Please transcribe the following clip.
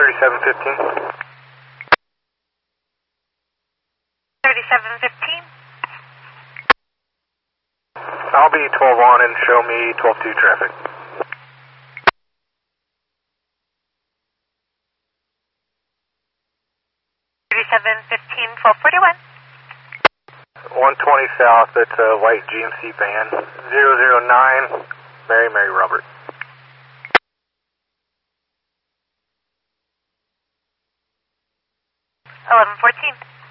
3715. 3715. I'll be 12 on and show me 12-2 traffic. 3715, 1241. 120 south, it's a white GMC van. 009, Mary Robert. 1114.